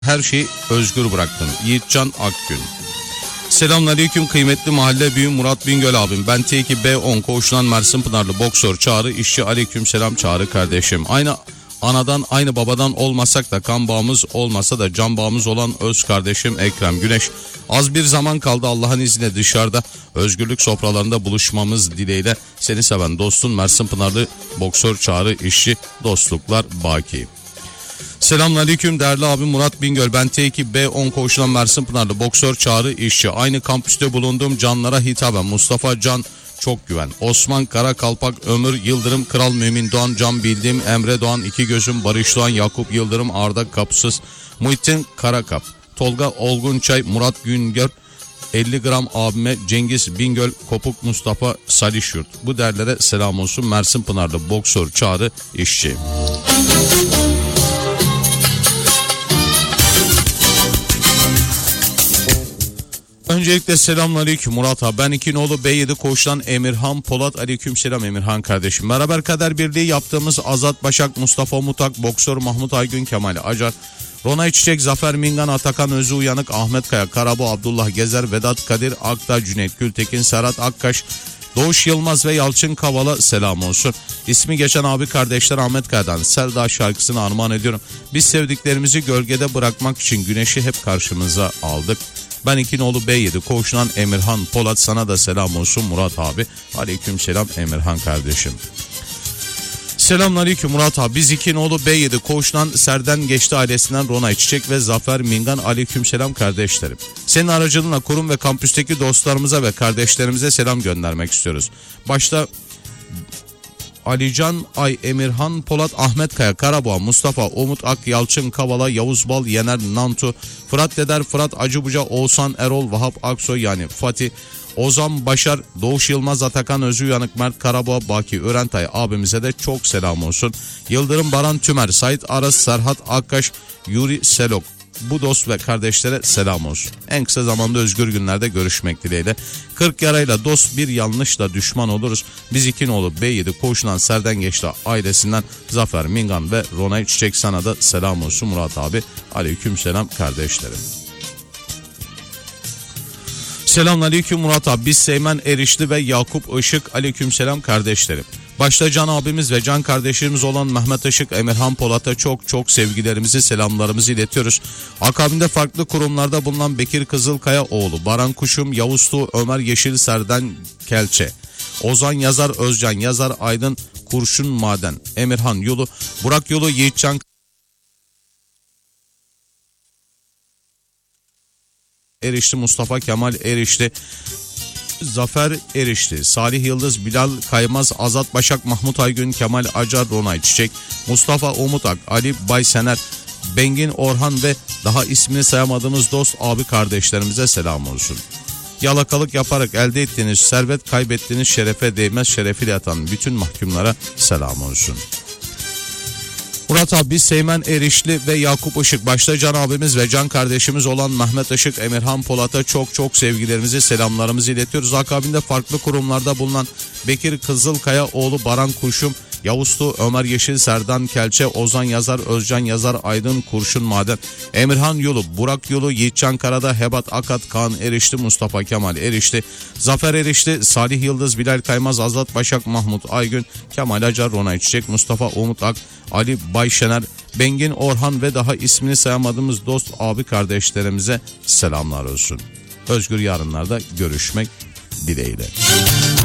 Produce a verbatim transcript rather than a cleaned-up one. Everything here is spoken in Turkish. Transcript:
Her şeyi özgür bıraktın. Yiğitcan Akgün. Selamünaleyküm kıymetli mahalle büyüğüm Murat Bingöl abim. Ben T iki B on koğuşulan Mersin Pınarlı boksör Çağrı işçi. Aleyküm selam Çağrı kardeşim. Aynı anadan aynı babadan olmasak da kan bağımız olmasa da can bağımız olan öz kardeşim Ekrem Güneş. Az bir zaman kaldı Allah'ın izniyle dışarıda özgürlük sofralarında buluşmamız dileğiyle. Seni seven dostun Mersin Pınarlı boksör Çağrı işçi. Dostluklar baki. Selamünaleyküm değerli abim Murat Bingöl. Ben T iki B on koğuşulan Mersin Pınarlı boksör Çağrı işçi. Aynı kampüste bulunduğum canlara hitaben Mustafa Can Çok Güven, Osman Karakalpak, Ömür Yıldırım, Kral Mümin Doğan, Can Bildiğim, Emre Doğan, İki Gözüm, Barış Doğan, Yakup Yıldırım, Arda Kapsız, Muhittin Karakap, Tolga Olgunçay, Murat Güngör, elli gram abime Cengiz Bingöl, Kopuk Mustafa Salişyurt. Bu derlere selam olsun. Mersin Pınarlı boksör Çağrı işçi. Öncelikle selamünaleyküm Murat abi. Ben İkinoğlu B yedi koğuştan Emirhan Polat. Aleykümselam Emirhan kardeşim. Beraber kader birliği yaptığımız Azat Başak, Mustafa Mutak, boksör Mahmut Aygün, Kemal Acar, Ronay Çiçek, Zafer Mingan, Atakan Özü Uyanık, Ahmet Kaya, Karabo, Abdullah Gezer, Vedat Kadir, Akta, Cüneyt Gültekin, Serhat Akkaş, Doğuş Yılmaz ve Yalçın Kavala selam olsun. İsmi geçen abi kardeşler Ahmet Kaya'dan Selda şarkısını armağan ediyorum. Biz sevdiklerimizi gölgede bırakmak için güneşi hep karşımıza aldık. Ben İkinoğlu B yedi koğuşunan Emirhan Polat, sana da selam olsun Murat abi. Aleyküm selam Emirhan kardeşim. Selamünaleyküm Murat abi. Biz İkinoğlu B yedi koğuşunan Serden Geçti ailesinden Ronay Çiçek ve Zafer Mingan. Aleyküm selam kardeşlerim. Senin aracılığına kurum ve kampüsteki dostlarımıza ve kardeşlerimize selam göndermek istiyoruz. Başta Alican Ay, Emirhan Polat, Ahmet Kaya, Karaboğa, Mustafa, Umut Ak, Yalçın Kavala, Yavuz Bal, Yener Nantu, Fırat Deder, Fırat Acıbuca, Oğuzhan Erol, Vahap Aksoy yani Fatih, Ozan Başar, Doğuş Yılmaz, Atakan Özü Uyanık, Mert Karaboğa, Baki Örentay abimize de çok selam olsun. Yıldırım Baran Tümer, Sait Aras, Serhat Akkaş, Yuri Selok. Bu dost ve kardeşlere selam olsun. En kısa zamanda özgür günlerde görüşmek dileğiyle. kırk yarayla dost, bir yanlışla düşman oluruz. Biz İkinoğlu B yedi koğuşunan Serden Geçti ailesinden Zafer Mingan ve Ronay Çiçek, sana da selam olsun Murat abi. Aleyküm selam kardeşlerim. Selamünaleyküm Murat abi. Biz Seymen Erişli ve Yakup Işık. Aleykümselam kardeşlerim. Başta Can abimiz ve Can kardeşlerimiz olan Mehmet Işık, Emirhan Polat'a çok çok sevgilerimizi, selamlarımızı iletiyoruz. Akabinde farklı kurumlarda bulunan Bekir Kızılkaya oğlu, Baran Kuşum, Yavuz Tuğ, Ömer Yeşil, Serden Kelçe, Ozan Yazar, Özcan Yazar, Aydın Kurşun Maden, Emirhan Yolu, Burak Yolu, Yiğitcan Erişti, Mustafa Kemal Erişti, Zafer Erişti, Salih Yıldız, Bilal Kaymaz, Azat Başak, Mahmut Aygün, Kemal Acar, Ronay Çiçek, Mustafa Umut Ak, Ali Baysener, Bengin Orhan ve daha ismini sayamadığımız dost abi kardeşlerimize selam olsun. Yalakalık yaparak elde ettiğiniz servet, kaybettiğiniz şerefe değmez, şerefiyle yatan bütün mahkumlara selam olsun. Murat abi, Seymen Erişli ve Yakup Işık, başta Can abimiz ve Can kardeşimiz olan Mehmet Işık, Emirhan Polat'a çok çok sevgilerimizi, selamlarımızı iletiyoruz. Akabinde farklı kurumlarda bulunan Bekir Kızılkaya oğlu, Baran Kurşum, Yavuz Tuğ, Ömer Yeşil, Serdan Kelçe, Ozan Yazar, Özcan Yazar, Aydın Kurşun Maden, Emirhan Yolu, Burak Yolu, Yiğitcan Karada, Hebat Akat, Kaan Erişti, Mustafa Kemal Erişti, Zafer Erişti, Salih Yıldız, Bilal Kaymaz, Azat Başak, Mahmut Aygün, Kemal Acar, Ronay Çiçek, Mustafa Umut Ak, Ali Bayşener, Bengin Orhan ve daha ismini sayamadığımız dost abi kardeşlerimize selamlar olsun. Özgür yarınlarda görüşmek dileğiyle.